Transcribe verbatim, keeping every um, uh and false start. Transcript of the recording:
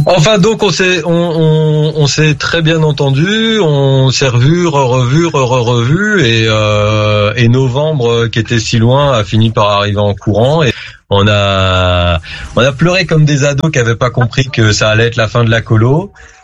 Enfin donc on s'est on, on, on s'est très bien entendu, on s'est revu, re-revu, re-revu et euh, et novembre qui était si loin a fini par arriver en courant et on a on a pleuré comme des ados qui avaient pas compris que ça allait être la fin de la colo.